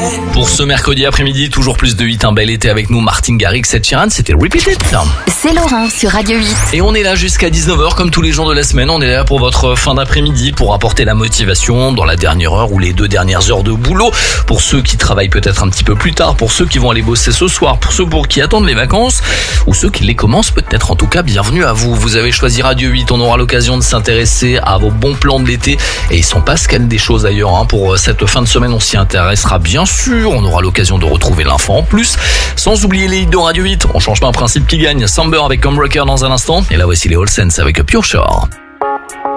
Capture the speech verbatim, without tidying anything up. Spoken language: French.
Pour ce mercredi après-midi, toujours plus de hits, un bel été avec nous, Martin Garrix, Ed Sheeran, c'était Repeat It. C'est Laurent sur Radio huit. Et on est là jusqu'à dix-neuf heures, comme tous les jours de la semaine, on est là pour votre fin d'après-midi, pour apporter la motivation dans la dernière heure ou les deux dernières heures de boulot, pour ceux qui travaillent peut-être un petit peu plus tard, pour ceux qui vont aller bosser ce soir, pour ceux pour qui attendent les vacances, ou ceux qui les commencent peut-être. En tout cas, bienvenue à vous. Vous avez choisi Radio huit, on aura l'occasion de s'intéresser à vos bons plans de l'été, et il s'en passe quand même des choses d'ailleurs, hein. Pour cette fin de semaine, on s'y intéressera bien sûr, on aura l'occasion de retrouver l'info en plus, sans oublier les hits de Radio huit. On change pas un principe qui gagne. Samber avec Come Rocker dans un instant, et là voici les All Sense avec Pure Shore.